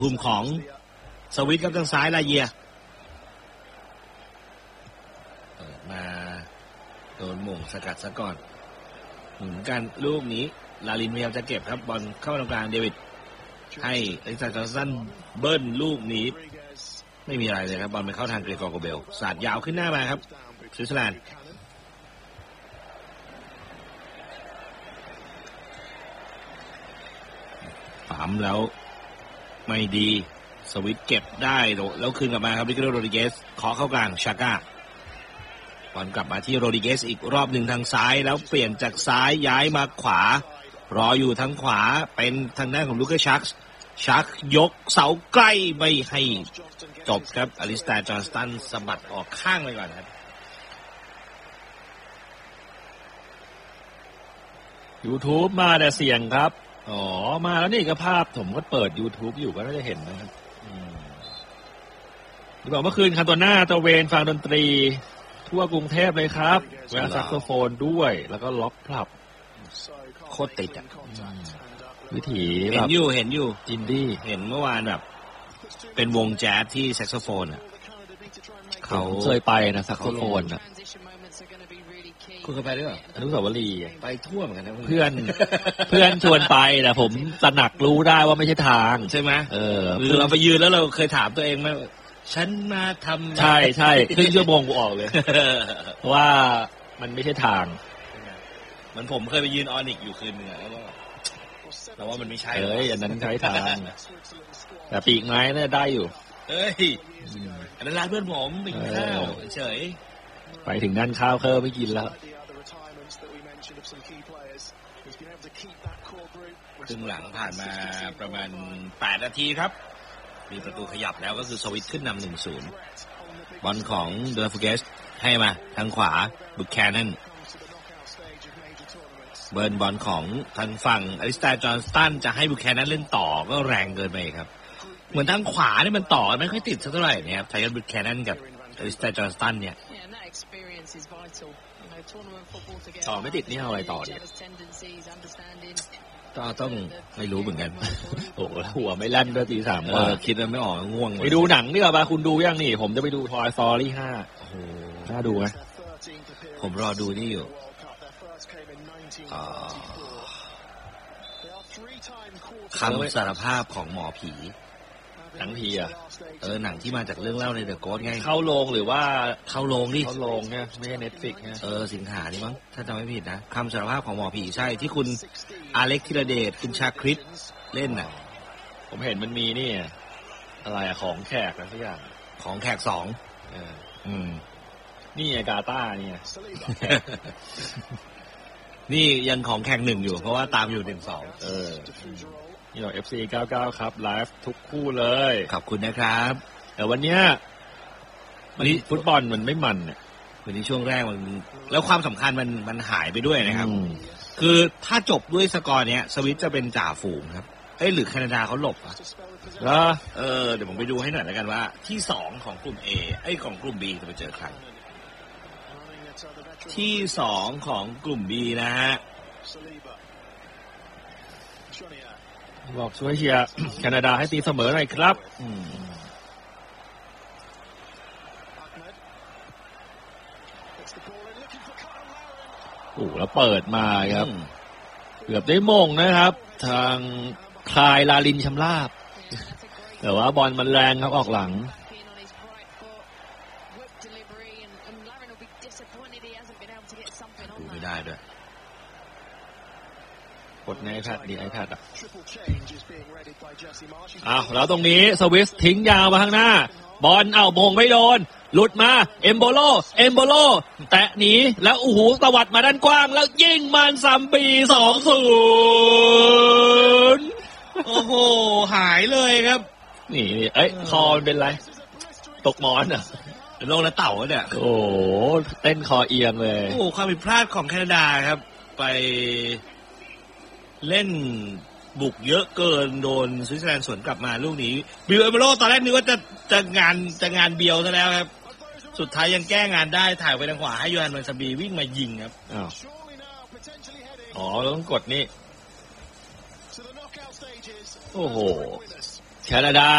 กลุ่มของสวิตครับทางซ้ายลาเยียเปิดมาโดนหม่งสกัดซะก่อนหมุนกันลูกนี้ลาลินพยายามจะเก็บครับบอลเข้าตรงกลางเดวิดให้อลิซาจอห์นสันเบิ้ลลูกนี้ไม่มีอะไรเลยครับบอลไปเข้าทางเกรกอร์โกเบลสาดยาวขึ้นหน้ามาครับสวิตเซอร์แลนด์ปั๊มแล้วไม่ดีสวิตเก็บได้แล้วคืนกลับมาครับริคาร์โด โรดริเกสขอเข้ากลางชาก้าบอลกลับมาที่โรดริเกสอีกรอบหนึ่งทางซ้ายแล้วเปลี่ยนจากซ้ายย้ายมาขวารออยู่ทางขวาเป็นทางด้านของลูคัสชักยกเสาใกล้ไม่ให้จบครับอลิสแตร์จอห์นสตันสะบัดออกข้างไปก่อนครับ YouTube มาแต่เสียงครับอ๋อมาแล้วนี่ก็ภาพผมก็เปิด YouTube อยู่ก็น่าจะเห็นนะครับบอกเมื่อคืนคันตัวหน้าตะเวนฟังดนตรีทั่วกรุงเทพเลยครับแวะแซกโซโฟนด้วยแล้วก็ล็อกพลับโคตรติดอ่ะวิถีเห็นอยู่อินดี้เห็นเมื่อวานแบบเป็นวงแจ๊สที่แซกโซโฟนอ่ะเขาเคยไปนะแซกโซโฟนอ่ะคุณเคยไปด้วยเหรออนุสาวรีย์ไปทั่วเหมือนกันนะเพื่อนชวนไปแต่ผมตระหนักรู้ได้ว่าไม่ใช่ทางใช่ไหมคือเราไปยืนแล้วเราเคยถามตัวเองไหมฉันมาทำใช่ครึ่งชั่วโมงกูออกเลยว่ามันไม่ใช่ทางมันผมเคยไปยืนออนิกอยู่คืนนึงอะแล้วว่ามันไม่ใช่อันนั้นใช้ทางแต่ปีกไม้เนี่ยได้อยู่อันนั้นร้านเพื่อนผมไปกินข้าวเฉยไปถึงนั่นข้าวไม่กินแล้วครึ่งหลังผ่านมาประมาณ8 นาทีครับมีประตูขยับแล้วก็คือสวิตขึ้นนำ 1-0 บอลของเดลฟูเกสให้มาทางขวาบุคแคนนันเบิร์นบอลของทางฝั่งอลิสแตร์จอห์นสตันจะให้บุคแคนนันเล่นต่อก็แรงเกินไปครับเหมือนทางขวานี่มันต่อไม่ค่อยติดสักเท่าไหร่เนี่ยครับไทยบุคแคนนันกับอลิสแตร์จอห์นสตันเนี่ยต่อไม่ติดนี่เอาอะไรต่อดีก็ต้องไม่รู้เหมือนกันโอ้หัวไม่แล่นด้วยตี 3ว่าคิดว่าไม่ออกง่วงไปดูหนังดีกว่าคุณดูยังนี่ผมจะไปดู Toy Story 5โอ้โหน่าดูไหมผมรอดูนี่อยู่คำสารภาพของหมอผีหนังผีอ่ะหนังที่มาจากเรื่องเล่าในเดอะโกสต์ไงเข้าโรงหรือว่าเข้าโรงดิเข้าโรงเนี่ยไม่ใช่ Netflix เนี่ยสิงหานี่มั้งถ้าจำไม่ผิดนะคำสารภาพของหมอผีใช่ที่คุณอเล็กธีรเดชคุณชาคริสเล่นน่ะผมเห็นมันมีนี่อะไรของแขกอะไรสักอย่างของแขก2 นี่กาตาร์เนี่ยนี่ยังของแขก1อยู่เพราะว่าตามอยู่1-2 นี่เรา FC 99ครับไลฟ์ทุกคู่เลยขอบคุณนะครับแต่วันนี้ฟุตบอลมันไม่มันเนี่ยวันนี้ช่วงแรกมันแล้วความสำคัญมันหายไปด้วยนะครับคือถ้าจบด้วยสกอร์เนี้ยสวิตจะเป็นจ่าฝูงครับหรือแคนาดาเขาหลบอ่ะเดี๋ยวผมไปดูให้หน่อยแล้วกันว่าที่2ของกลุ่ม A ของกลุ่ม B จะไปเจอใครที่2ของกลุ่ม B นะฮะบอกช่วยเชียร์แคนาดาให้ตีเสมอหน่อยครับแล้วเปิดมาครับเกือบได้มงนะครับทางคลายลาลินชำราบแต่ว่าบอลมันแรงครับออกหลังดูไม่ได้ด้วยกดใน iPad ดี iPad แล้วตรงนี้สวิสทิ้งยาวมาข้างหน้าบอลโมงไม่โดนหลุดมาเอมโบโลแตะหนีแล้วตวัดมาด้านกว้างแล้วยิงมันซัมปี 2-0 โอ้โหหายเลยครับนี่คอเป็นไรตกหมอนอ่ะลงแล้วเต่าเนี่ยโอ้เต้นคอเอียงเลยความผิดพลาดของแคนาดาครับไปเล่นบุกเยอะเกินโดนสวิตเซอร์แลนด์สวนกลับมาลูกนี้บิลเอเบโรตอนแรกนึกว่าจะงานเบียวซะแล้วครับสุดท้ายยังแก้งานได้ถ่ายไปทางขวาให้ยูฮัน วันซาบีวิ่งมายิงครับต้องกดนี่โอ้โหแคนาดา